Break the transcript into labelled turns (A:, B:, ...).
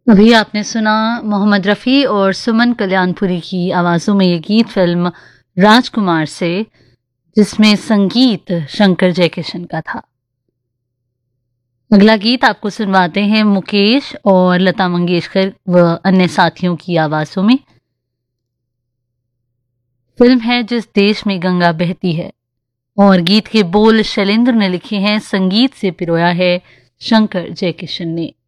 A: अभी आपने सुना मोहम्मद रफ़ी और सुमन कल्याणपुरी की आवाज़ों में ये गीत फिल्म राजकुमार से, जिसमें संगीत शंकर जयकिशन का था। अगला गीत आपको सुनवाते हैं मुकेश और लता मंगेशकर व अन्य साथियों की आवाज़ों में। फिल्म है जिस देश में गंगा बहती है और गीत के बोल शैलेंद्र ने लिखे हैं, संगीत से पिरोया है शंकर जयकिशन ने।